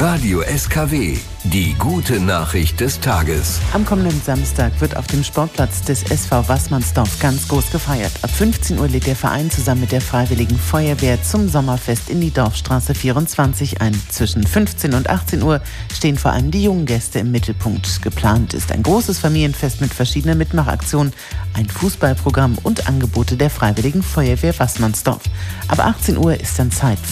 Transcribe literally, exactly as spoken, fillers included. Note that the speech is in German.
Radio S K W, die gute Nachricht des Tages. Am kommenden Samstag wird auf dem Sportplatz des S V Waßmannsdorf ganz groß gefeiert. Ab fünfzehn Uhr lädt der Verein zusammen mit der Freiwilligen Feuerwehr zum Sommerfest in die Dorfstraße vierundzwanzig ein. Zwischen fünfzehn und achtzehn Uhr stehen vor allem die jungen Gäste im Mittelpunkt. Geplant ist ein großes Familienfest mit verschiedenen Mitmachaktionen, ein Fußballprogramm und Angebote der Freiwilligen Feuerwehr Waßmannsdorf. Ab achtzehn Uhr ist dann Zeit